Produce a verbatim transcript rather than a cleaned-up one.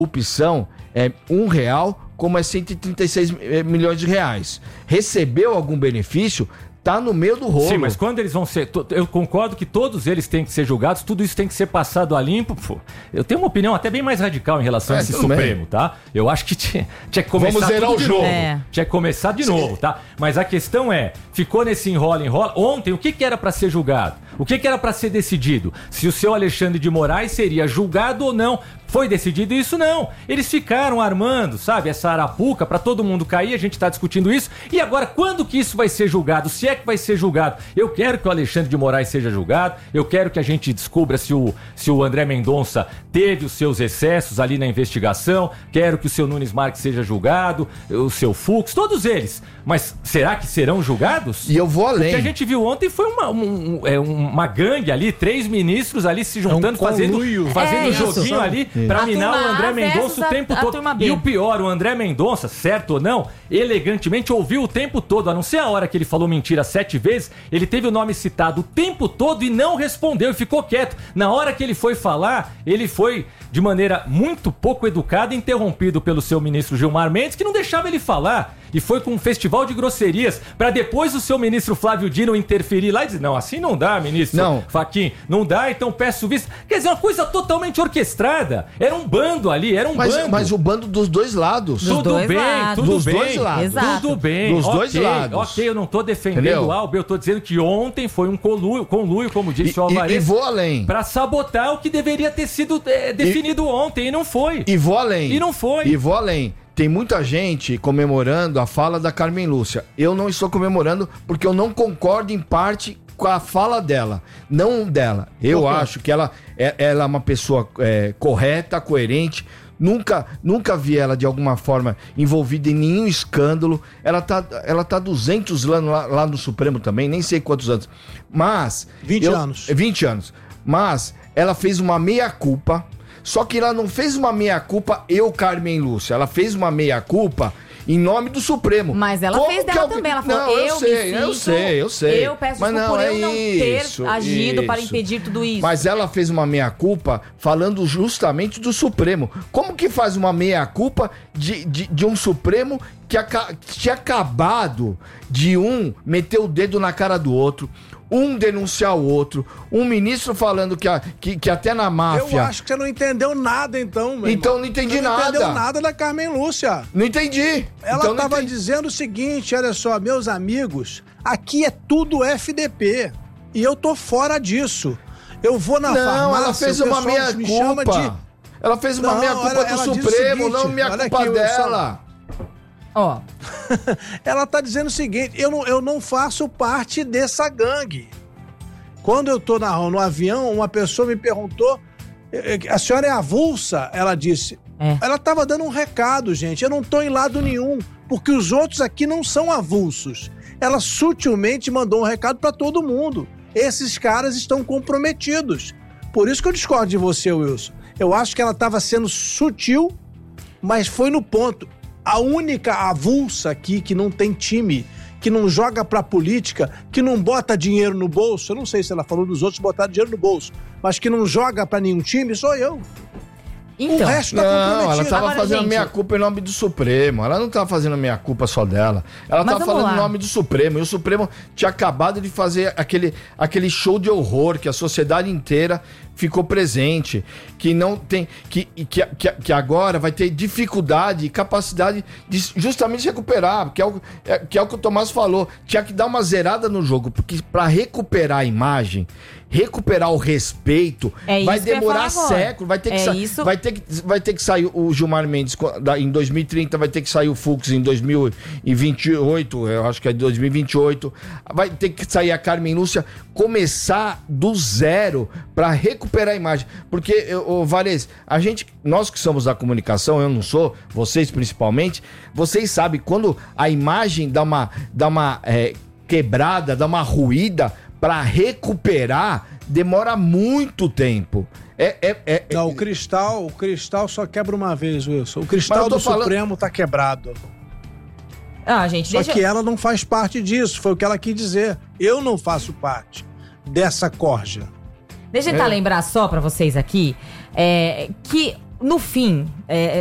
opção é um real, como é cento e trinta e seis milhões de reais. Recebeu algum benefício? Tá no meio do rolo. Sim, mas quando eles vão ser... Eu concordo que todos eles têm que ser julgados, tudo isso tem que ser passado a limpo. Pô. Eu tenho uma opinião até bem mais radical em relação é, a esse Supremo, bem. tá? Eu acho que tinha, tinha que começar Vamos zerar tudo o de jogo. novo. É. Tinha que começar de novo, tá? Mas a questão é, ficou nesse enrola, enrola. Ontem, o que, que era pra ser julgado? O que, que era pra ser decidido? Se o seu Alexandre de Moraes seria julgado ou não. Foi decidido isso? Não. Eles ficaram armando, sabe, essa arapuca pra todo mundo cair, a gente tá discutindo isso. E agora, quando que isso vai ser julgado? Se é que vai ser julgado? Eu quero que o Alexandre de Moraes seja julgado, eu quero que a gente descubra se o, se o André Mendonça teve os seus excessos ali na investigação, quero que o seu Nunes Marques seja julgado, o seu Fux, todos eles. Mas será que serão julgados? E eu vou além. O que a gente viu ontem foi uma, um, um, é, uma gangue ali, três ministros ali se juntando, é um fazendo, fazendo é, joguinho isso, ali pra a minar o André Mendonça o tempo todo. E o pior, o André Mendonça, certo ou não, elegantemente ouviu o tempo todo, a não ser a hora que ele falou mentira sete vezes, ele teve o nome citado o tempo todo e não respondeu e ficou quieto. Na hora que ele foi falar, ele foi de maneira muito pouco educada interrompido pelo seu ministro Gilmar Mendes, que não deixava ele falar. E foi com um festival de grosserias, pra depois o seu ministro Flávio Dino interferir lá e dizer, não, assim não dá, ministro não. Fachin, não dá, então peço vista. Quer dizer, uma coisa totalmente orquestrada. Era um bando ali, era um mas, bando. Mas o bando dos dois lados. Dos tudo dois bem, lados. tudo dos bem. Dois lados. Exato. Tudo bem. Dos okay, dois lados. Ok, eu não tô defendendo Entendeu? o Alba, eu tô dizendo que ontem foi um conluio, conluio como disse E, o Alvarez. e, e vou além. Pra sabotar o que deveria ter sido é, definido e, ontem, e não foi. E vou além. E não foi. E vou além. Tem muita gente comemorando a fala da Carmen Lúcia. Eu não estou comemorando porque eu não concordo em parte com a fala dela. Não dela. Eu acho que ela é, ela é uma pessoa é, correta, coerente. Nunca, nunca vi ela de alguma forma envolvida em nenhum escândalo. Ela tá, ela tá duzentos anos lá, lá no Supremo também, nem sei quantos anos. Mas... vinte eu, anos. vinte anos. Mas ela fez uma meia-culpa. Só que ela não fez uma meia-culpa, eu, Carmen Lúcia. Ela fez uma meia-culpa em nome do Supremo. Mas ela Como fez dela que é o... também. Ela falou, não, eu, eu sei, me sinto, eu sei, eu sei. Eu peço mas desculpa não, por eu é não ter isso, agido isso. para impedir tudo isso. Mas ela fez uma meia-culpa falando justamente do Supremo. Como que faz uma meia-culpa de, de, de um Supremo que, aca... que tinha acabado de um meter o dedo na cara do outro, um denunciar o outro, um ministro falando que, a, que, que até na máfia... Eu acho que você não entendeu nada, então, meu Então irmão. não entendi você não nada. Não entendeu nada da Carmen Lúcia. Não entendi. Ela então estava entendi. dizendo o seguinte, olha só, meus amigos, aqui é tudo F D P. E eu tô fora disso. Eu vou na não, farmácia... Não, ela fez uma meia-culpa. De... Ela fez uma meia-culpa do Supremo, não meia-culpa dela. Ó. Ela tá dizendo o seguinte, eu não, eu não faço parte dessa gangue. Quando eu tô na, no avião, uma pessoa me perguntou, a senhora é avulsa? Ela disse. É. Ela tava dando um recado, gente, eu não tô em lado nenhum, porque os outros aqui não são avulsos. Ela sutilmente mandou um recado pra todo mundo. Esses caras estão comprometidos. Por isso que eu discordo de você, Wilson. Eu acho que ela tava sendo sutil, mas foi no ponto. A única avulsa aqui que não tem time, que não joga pra política, que não bota dinheiro no bolso, eu não sei se ela falou dos outros botar dinheiro no bolso, mas que não joga pra nenhum time, sou eu. Então, o resto tá não, comprometido. ela tava Agora, fazendo gente... meia-culpa em nome do Supremo. Ela não tava fazendo meia-culpa só dela. Ela Mas tava vamos falando lá. em nome do Supremo. E o Supremo tinha acabado de fazer aquele, aquele show de horror que a sociedade inteira ficou presente. Que não tem. Que, que, que, que agora vai ter dificuldade e capacidade de justamente recuperar. Que é, o, é, que é o que o Tomás falou. Tinha que dar uma zerada no jogo. Porque pra recuperar a imagem, recuperar o respeito, É vai isso que eu ia demorar falar agora. séculos. Vai ter que É sa- isso. vai ter que vai ter que sair o Gilmar Mendes em dois mil e trinta, vai ter que sair o Fux em dois mil e vinte e oito, eu acho que é dois mil e vinte e oito, vai ter que sair a Carmen Lúcia, começar do zero para recuperar a imagem, porque, ô Varese, a gente, nós que somos da comunicação, eu não sou, vocês principalmente, vocês sabem, quando a imagem dá uma, dá uma é, quebrada, dá uma ruída, para recuperar, demora muito tempo. É, é, é, Não, o cristal, o cristal só quebra uma vez, Wilson. O cristal do falando... Supremo tá quebrado. Ah, gente, Só deixa... que ela não faz parte disso, foi o que ela quis dizer. Eu não faço parte dessa corja. Deixa eu tentar É. lembrar só pra vocês aqui, é, que no fim, é,